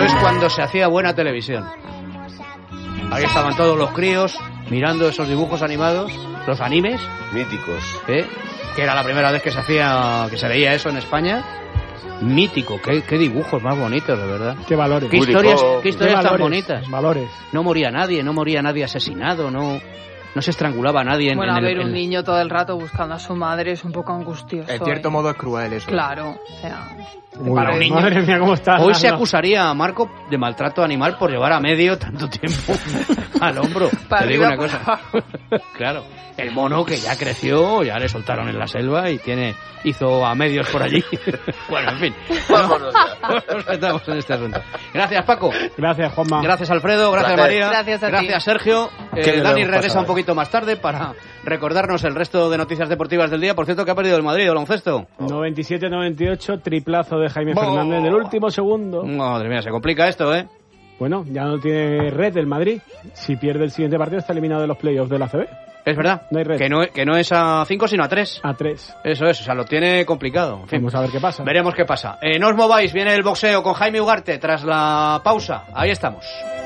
es cuando se hacía buena televisión. Ahí estaban todos los críos mirando esos dibujos animados, los animes. Míticos. Que era la primera vez que se veía eso en España. Mítico, qué dibujos más bonitos, de verdad. Qué valores. Qué historias tan bonitas. Valores. No moría nadie asesinado, no se estrangulaba a nadie. Bueno, a ver, un niño todo el rato buscando a su madre es un poco angustioso. En cierto modo es cruel eso. Claro, o sea... Para un niño. Madre mía, ¿cómo está? Hoy se acusaría a Marco de maltrato animal por llevar a medio tanto tiempo al hombro. Te digo una cosa. Claro, el mono que ya creció, ya le soltaron en la selva y hizo a medios por allí. Bueno, en fin. Vámonos ya. Nos metamos en este asunto. Gracias, Paco. Gracias, Juanma. Gracias, Alfredo. Gracias, María. Gracias a ti. Gracias, Sergio. Dani regresa un poquito más tarde para recordarnos el resto de noticias deportivas del día. Por cierto, que ha perdido el Madrid, el baloncesto. 97-98, triplazo de Jaime Fernández en el último segundo. Madre mía, se complica esto, ¿eh? Bueno, ya no tiene red el Madrid. Si pierde el siguiente partido está eliminado de los playoffs de la ACB. Es verdad. No hay red. Que no es a 5 sino a 3. A 3. Eso es, o sea, lo tiene complicado. En fin. Vamos a ver qué pasa. Veremos qué pasa. No os mováis, viene el boxeo con Jaime Ugarte tras la pausa. Ahí estamos.